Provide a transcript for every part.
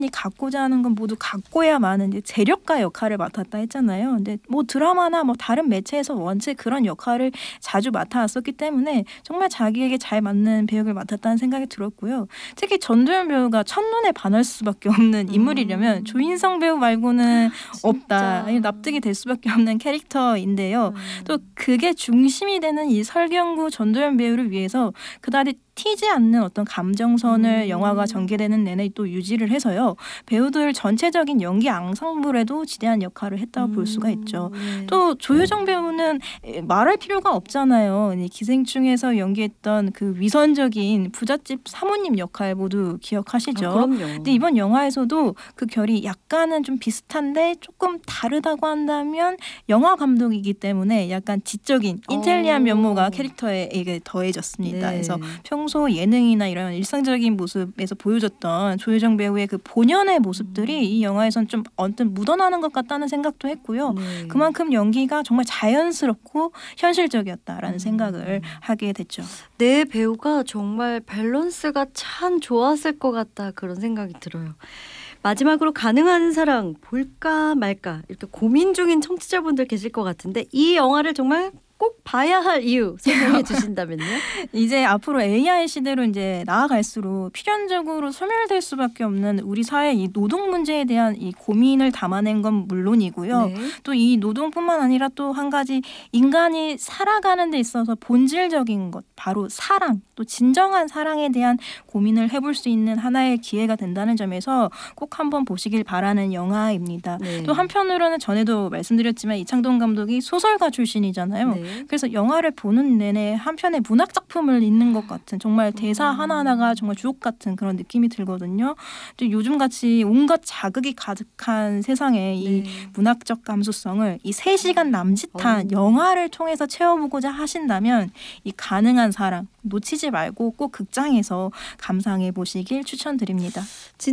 갖고자 하는 건 모두 갖고야만 이제 재력가 역할을 맡았다 했잖아요. 근데 뭐 드라마나 뭐 다른 매체에서 원체 그런 역할을 자주 맡아왔었기 때문에 정말 자기에게 잘 맞는 배역을 맡았다는 생각이 들었고요. 특히 전도연 배우가 첫눈에 반할 수밖에 없는 인물이려면 조인성 배우 말고는 없다. 납득이 될 수밖에 없는 캐릭터인데요. 또 그게 중심이 되는 이 설경구 전도연 배우를 위해서 그다지 튀지 않는 어떤 감정선을 영화가 전개되는 내내 또 유지를 해서요. 배우들 전체적인 연기 앙상블에도 지대한 역할을 했다고 볼 수가 있죠. 또 조효정 배우는 말할 필요가 없잖아요. 기생충에서 연기했던 그 위선적인 부잣집 사모님 역할 모두 기억하시죠? 그럼요. 근데 이번 영화에서도 그 결이 약간은 좀 비슷한데 조금 다르다고 한다면 영화 감독이기 때문에 약간 지적인 인텔리한 면모가 캐릭터에 더해졌습니다. 네. 그래서 평소 예능이나 이런 일상적인 모습에서 보여줬던 조효정 배우의 그 본연의 모습들이 이 영화에선 좀 언뜻 묻어나는 것 같다는 생각도 했고요. 그만큼 연기가 정말 자연스럽고 현실적이었다라는 생각을 하게 됐죠. 네, 배우가 정말 밸런스가 참 좋았을 것 같다 그런 생각이 들어요. 마지막으로 가능한 사랑 볼까 말까 이렇게 고민 중인 청취자분들 계실 것 같은데 이 영화를 정말 꼭 봐야 할 이유 설명해 주신다면요? 이제 앞으로 AI 시대로 이제 나아갈수록 필연적으로 소멸될 수밖에 없는 우리 사회의 이 노동 문제에 대한 이 고민을 담아낸 건 물론이고요. 네. 또 이 노동뿐만 아니라 또 한 가지 인간이 살아가는 데 있어서 본질적인 것, 바로 사랑, 또 진정한 사랑에 대한 고민을 해볼 수 있는 하나의 기회가 된다는 점에서 꼭 한번 보시길 바라는 영화입니다. 네. 또 한편으로는 전에도 말씀드렸지만 이창동 감독이 소설가 출신이잖아요. 네. 그래서 영화를 보는 내내 한편의 문학 작품을 읽는 것 같은 정말 대사 하나하나가 정말 주옥 같은 그런 느낌이 들거든요. 또 요즘같이 온갖 자극이 가득한 세상에 이 문학적 감수성을 이 3시간 남짓한 영화를 통해서 채워보고자 하신다면 이 가능한 사랑 놓치지 말고 꼭 극장에서 감상해 보시길 추천드립니다.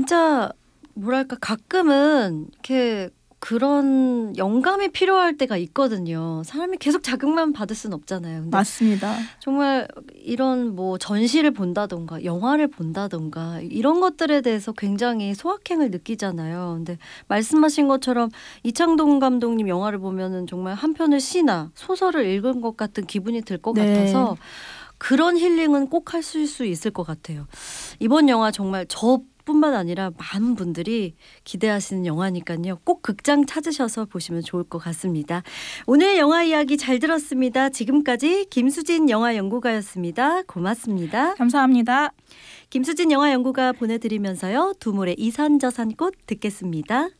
진짜 뭐랄까 가끔은 이렇게 그런 영감이 필요할 때가 있거든요. 사람이 계속 자극만 받을 수는 없잖아요. 근데 맞습니다. 정말 이런 뭐 전시를 본다던가 영화를 본다던가 이런 것들에 대해서 굉장히 소확행을 느끼잖아요. 근데 말씀하신 것처럼 이창동 감독님 영화를 보면은 정말 한 편의 시나 소설을 읽은 것 같은 기분이 들 것 같아서 그런 힐링은 꼭 하실 수 있을 것 같아요. 이번 영화 정말 뿐만 아니라 많은 분들이 기대하시는 영화니까요. 꼭 극장 찾으셔서 보시면 좋을 것 같습니다. 오늘 영화 이야기 잘 들었습니다. 지금까지 김수진 영화연구가였습니다. 고맙습니다. 감사합니다. 김수진 영화연구가 보내드리면서요. 두물의 이산저산꽃 듣겠습니다.